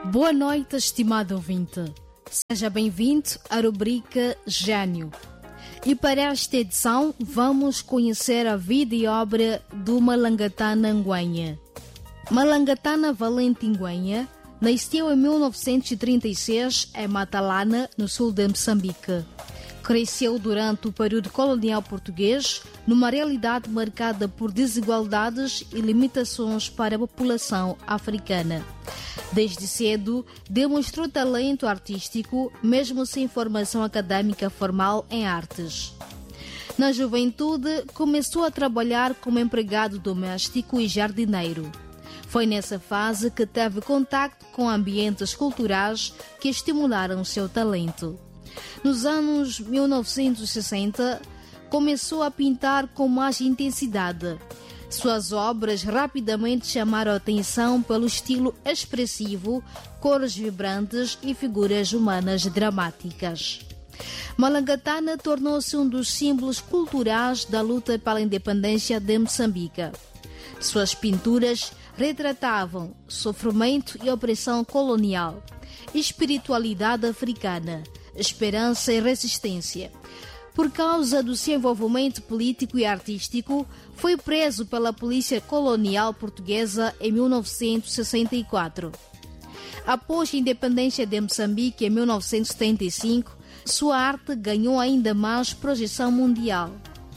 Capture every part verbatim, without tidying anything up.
Boa noite, estimado ouvinte. Seja bem-vindo à rubrica Gênio. E para esta edição vamos conhecer a vida e obra do Malangatana Ngwenye. Malangatana Valente Ngwenye nasceu em mil novecentos e trinta e seis em Matalana, no sul de Moçambique. Cresceu durante o período colonial português, numa realidade marcada por desigualdades e limitações para a população africana. Desde cedo, demonstrou talento artístico, mesmo sem formação acadêmica formal em artes. Na juventude, começou a trabalhar como empregado doméstico e jardineiro. Foi nessa fase que teve contacto com ambientes culturais que estimularam seu talento. Nos anos mil novecentos e sessenta, começou a pintar com mais intensidade. Suas obras rapidamente chamaram a atenção pelo estilo expressivo, cores vibrantes e figuras humanas dramáticas. Malangatana tornou-se um dos símbolos culturais da luta pela independência de Moçambique. Suas pinturas retratavam sofrimento e opressão colonial, espiritualidade africana, esperança e resistência. Por causa do seu envolvimento político e artístico, foi preso pela polícia colonial portuguesa em mil novecentos e sessenta e quatro. Após a independência de Moçambique em mil novecentos e setenta e cinco, sua arte ganhou ainda mais projeção mundial.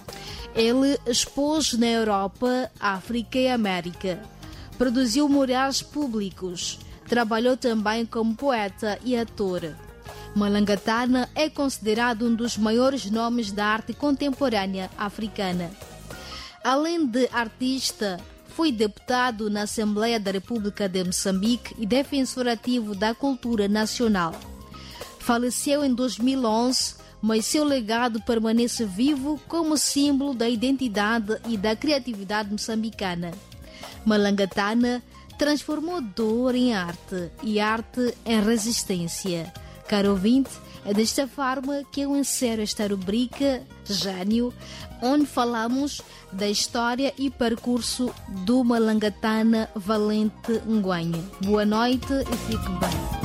Ele expôs na Europa, África e América. Produziu murais públicos. Trabalhou também como poeta e ator. Malangatana é considerado um dos maiores nomes da arte contemporânea africana. Além de artista, foi deputado na Assembleia da República de Moçambique e defensor ativo da cultura nacional. Faleceu em dois mil e onze, mas seu legado permanece vivo como símbolo da identidade e da criatividade moçambicana. Malangatana transformou dor em arte e arte em resistência. Caro ouvinte, é desta forma que eu encerro esta rubrica Gênio, onde falamos da história e percurso do Malangatana Valente Ngwenye. Boa noite e fique bem.